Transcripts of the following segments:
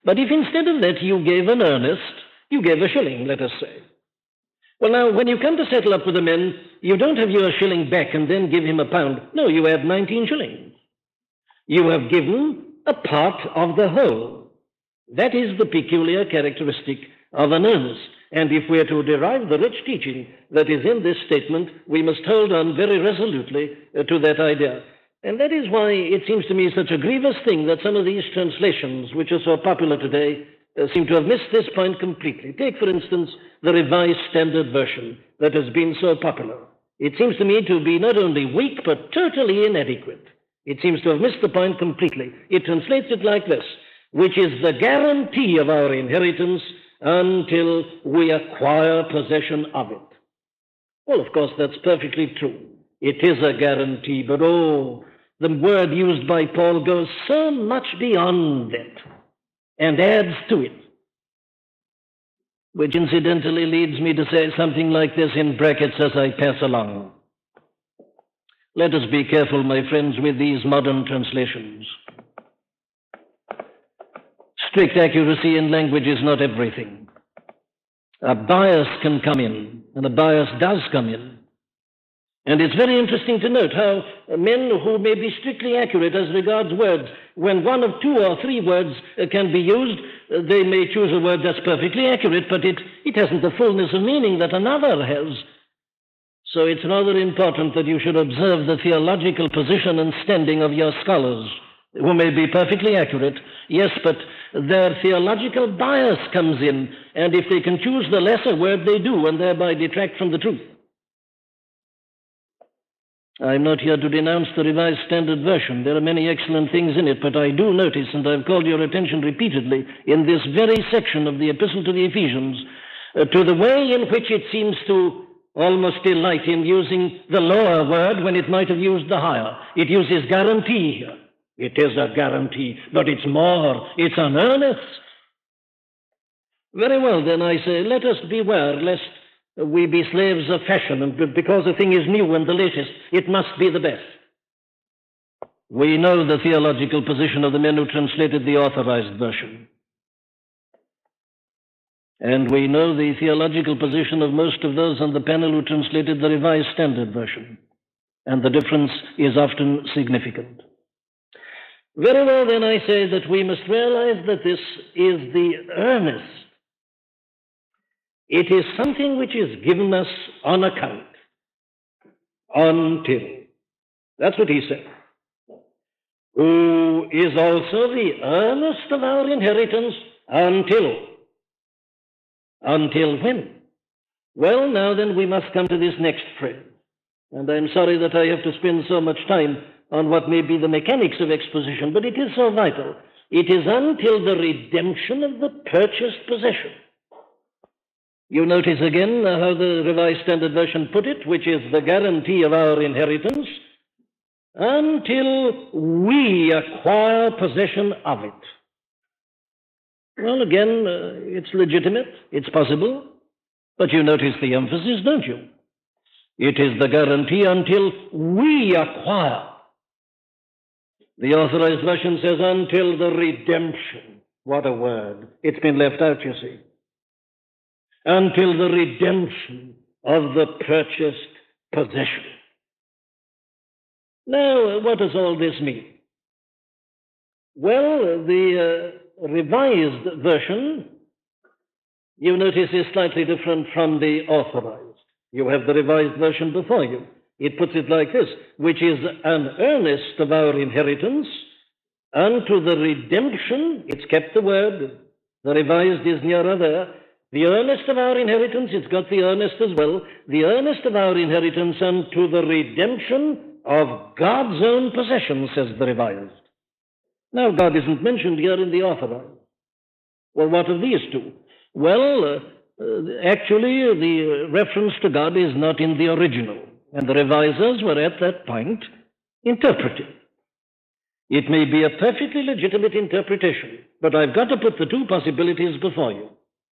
But if instead of that you gave an earnest, you gave a shilling, let us say. Well, now, when you come to settle up with the men, you don't have your shilling back and then give him a pound. No, you add 19 shillings. You have given a part of the whole. That is the peculiar characteristic of an earnest. And if we are to derive the rich teaching that is in this statement, we must hold on very resolutely to that idea. And that is why it seems to me such a grievous thing that some of these translations, which are so popular today, seem to have missed this point completely. Take, for instance, the Revised Standard Version that has been so popular. It seems to me to be not only weak, but totally inadequate. It seems to have missed the point completely. It translates it like this, which is the guarantee of our inheritance until we acquire possession of it. Well, of course, that's perfectly true. It is a guarantee, but the word used by Paul goes so much beyond it and adds to it, which incidentally leads me to say something like this in brackets as I pass along. Let us be careful, my friends, with these modern translations. Strict accuracy in language is not everything. A bias can come in, and a bias does come in. And it's very interesting to note how men who may be strictly accurate as regards words, when one of 2 or 3 words can be used, they may choose a word that's perfectly accurate, but it hasn't the fullness of meaning that another has. So it's rather important that you should observe the theological position and standing of your scholars, who may be perfectly accurate, yes, but their theological bias comes in, and if they can choose the lesser word, they do, and thereby detract from the truth. I'm not here to denounce the Revised Standard Version. There are many excellent things in it, but I do notice, and I've called your attention repeatedly in this very section of the Epistle to the Ephesians, to the way in which it seems to almost delight in using the lower word when it might have used the higher. It uses guarantee here. It is a guarantee, but it's more. It's an earnest. Very well, then, I say, let us beware lest we be slaves of fashion, and because a thing is new and the latest, it must be the best. We know the theological position of the men who translated the Authorized Version. And we know the theological position of most of those on the panel who translated the Revised Standard Version. And the difference is often significant. Very well, then, I say that we must realize that this is the earnest. It is something which is given us on account, until. That's what he said. Who is also the earnest of our inheritance until. Until when? Well, now then, we must come to this next phrase. And I'm sorry that I have to spend so much time on what may be the mechanics of exposition, but it is so vital. It is until the redemption of the purchased possession. You notice again how the Revised Standard Version put it, which is the guarantee of our inheritance, until we acquire possession of it. Well, again, it's legitimate, it's possible, but you notice the emphasis, don't you? It is the guarantee until we acquire. The Authorized Version says until the redemption. What a word. It's been left out, you see. Until the redemption of the purchased possession. Now, what does all this mean? Well, the Revised Version, you notice, is slightly different from the Authorized. You have the Revised Version before you. It puts it like this, which is an earnest of our inheritance unto the redemption. It's kept the word. The Revised is nearer there. The earnest of our inheritance, it's got the earnest as well. The earnest of our inheritance unto the redemption of God's own possession, says the Revised. Now, God isn't mentioned here in the Authorized. Well, what of these two? Well, actually, the reference to God is not in the original, and the revisers were at that point interpreting. It may be a perfectly legitimate interpretation, but I've got to put the two possibilities before you.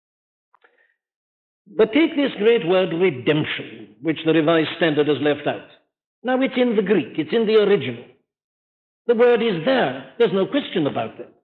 But take this great word redemption, which the Revised Standard has left out. Now, it's in the Greek, it's in the original. The word is there. There's no question about that.